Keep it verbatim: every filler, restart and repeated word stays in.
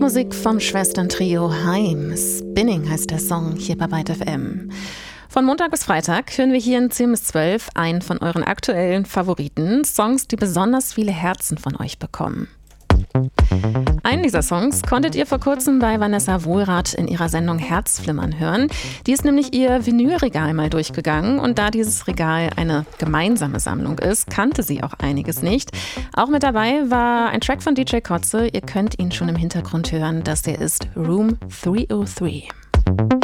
Popmusik vom Schwestern-Trio Haim. Spinning heißt der Song hier bei Byte F M. Von Montag bis Freitag hören wir hier in zehn bis zwölf einen von euren aktuellen Favoriten, Songs, die besonders viele Herzen von euch bekommen. Einen dieser Songs konntet ihr vor kurzem bei Vanessa Wohlrath in ihrer Sendung Herzflimmern hören. Die ist nämlich ihr Vinylregal mal durchgegangen und da dieses Regal eine gemeinsame Sammlung ist, kannte sie auch einiges nicht. Auch mit dabei war ein Track von D J Kotze. Ihr könnt ihn schon im Hintergrund hören. Das hier ist Room dreihundertdrei.